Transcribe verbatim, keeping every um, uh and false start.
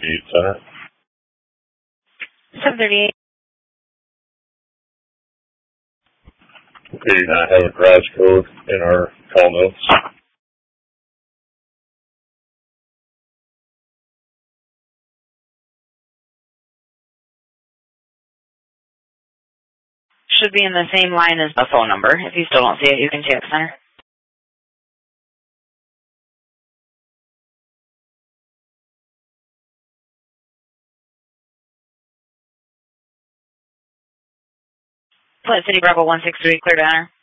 Eight Center. seven thirty-eight. We do not have a garage code in our call notes. Should be in the same line as the phone number. If you still don't see it, you can check center. Plant City Bravo one six three, clear to enter.